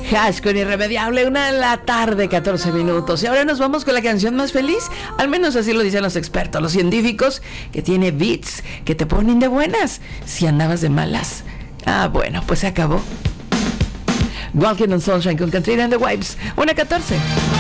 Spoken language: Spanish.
Hash con Irremediable, 1:00 p.m, 14 minutos. Y ahora nos vamos con la canción más feliz, al menos así lo dicen los expertos, los científicos, que tiene beats que te ponen de buenas si andabas de malas. Ah, bueno, pues se acabó. Walking on Sunshine con Katrina and the Waves, 1:14 p.m.